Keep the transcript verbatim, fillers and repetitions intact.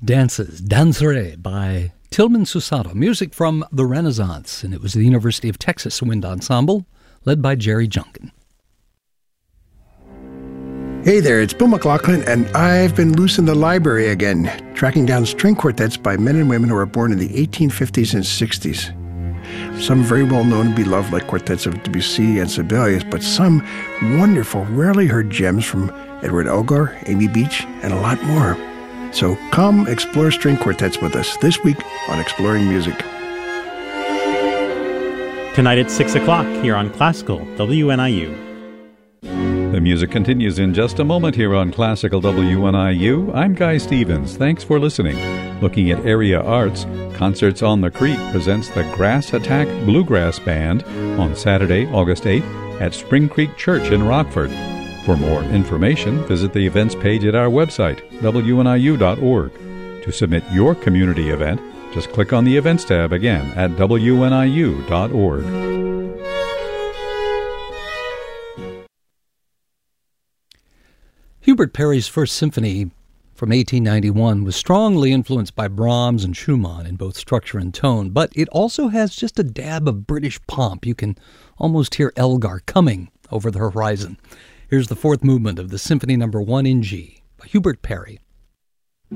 Dances, Danserai by Tilman Susato, music from the Renaissance, and it was the University of Texas Wind Ensemble, led by Jerry Junkin. Hey there, it's Bill McLaughlin, and I've been loose in the library again, tracking down string quartets by men and women who were born in the eighteen fifties and sixties. Some very well known and beloved, like quartets of Debussy and Sibelius, but some wonderful, rarely heard gems from Edward Elgar, Amy Beach, and a lot more. So come explore string quartets with us this week on Exploring Music. Tonight at six o'clock here on Classical W N I U. The music continues in just a moment here on Classical W N I U. I'm Guy Stevens. Thanks for listening. Looking at area arts, Concerts on the Creek presents the Grass Attack Bluegrass Band on Saturday, August eighth at Spring Creek Church in Rockford. For more information, visit the events page at our website, W N I U dot org. To submit your community event, just click on the Events tab again at W N I U dot org. Hubert Parry's First Symphony from eighteen ninety-one was strongly influenced by Brahms and Schumann in both structure and tone, but it also has just a dab of British pomp. You can almost hear Elgar coming over the horizon. Here's the fourth movement of the Symphony Number One in G by Hubert Parry.